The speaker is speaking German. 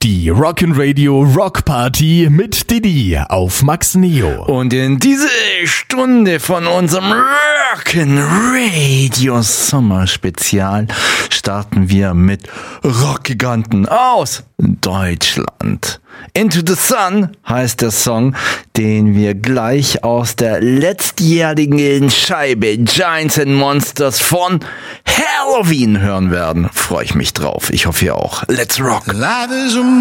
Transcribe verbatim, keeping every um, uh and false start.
Die Rockin' Rock Party mit Didi auf Max Neo. Und in diese Stunde von unserem Rockin' Radio Sommerspezial starten wir mit Rockgiganten aus Deutschland. Into the Sun heißt der Song, den wir gleich aus der letztjährigen Scheibe Giants and Monsters von Halloween hören werden. Freue ich mich drauf. Ich hoffe ihr auch. Let's rock! Life is a